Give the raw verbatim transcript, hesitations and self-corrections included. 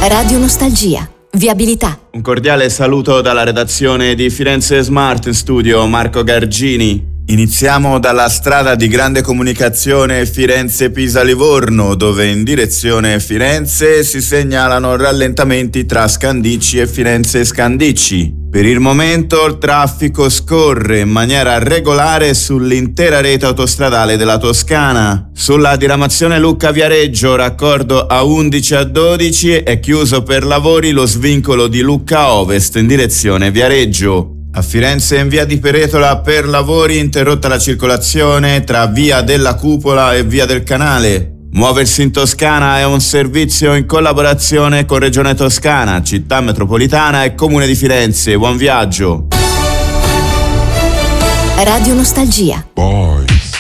Radio Nostalgia. Viabilità. Un cordiale saluto dalla redazione di Firenze Smart, in studio Marco Gargini. Iniziamo dalla strada di grande comunicazione Firenze-Pisa-Livorno, dove in direzione Firenze si segnalano rallentamenti tra Scandicci e Firenze-Scandicci. Per il momento il traffico scorre in maniera regolare sull'intera rete autostradale della Toscana. Sulla diramazione Lucca-Viareggio, raccordo A undici a dodici, è chiuso per lavori lo svincolo di Lucca Ovest in direzione Viareggio. A Firenze in via di Peretola per lavori interrotta la circolazione tra via della Cupola e via del Canale. Muoversi in Toscana è un servizio in collaborazione con Regione Toscana, Città Metropolitana e Comune di Firenze. Buon viaggio! Radio Nostalgia. Oh.